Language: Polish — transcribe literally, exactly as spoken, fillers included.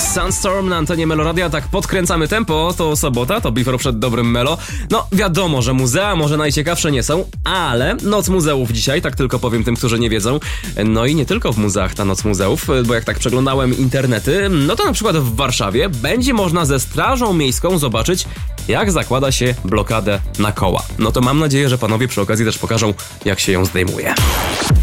Sandstorm na antenie Meloradia, tak podkręcamy tempo, to sobota, to before przed dobrym Melo. No wiadomo, że muzea może najciekawsze nie są, ale noc muzeów dzisiaj, tak tylko powiem tym, którzy nie wiedzą. No i nie tylko w muzeach ta noc muzeów, bo jak tak przeglądałem internety, no to na przykład w Warszawie będzie można ze Strażą Miejską zobaczyć, jak zakłada się blokadę na koła. No to mam nadzieję, że panowie przy okazji też pokażą, jak się ją zdejmuje.